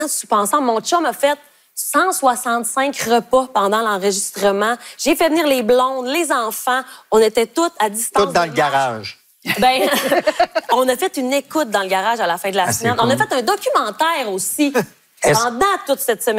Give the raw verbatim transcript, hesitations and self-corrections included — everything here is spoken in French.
souper ensemble. Mon chum a fait cent soixante-cinq repas pendant l'enregistrement. J'ai fait venir les blondes, les enfants. On était toutes à distance. Toutes dans le garage. Ben, on a fait une écoute dans le garage à la fin de la Ah, semaine. cool. On a fait un documentaire aussi pendant toute cette semaine.